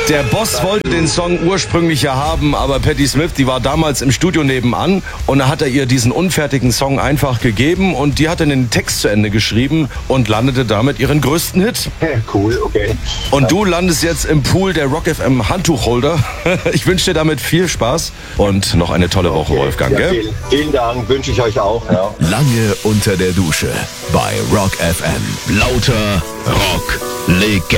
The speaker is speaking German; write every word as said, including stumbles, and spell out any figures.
Der Boss wollte den Song ursprünglich ja haben, aber Patti Smith, die war damals im Studio nebenan und da hat er ihr diesen unfertigen Song einfach gegeben und die hat dann den Text zu Ende geschrieben und landete damit ihren größten Hit. Cool, okay. Und du landest jetzt im Pool der Rock F M Handtuchholder. Ich wünsche dir damit viel Spaß und noch eine tolle Woche, Okay. Wolfgang. Ja, Gell? vielen, vielen Dank, wünsche ich euch auch. Ja. Lange unter der Dusche bei Rock F M. Lauter Rock Legende.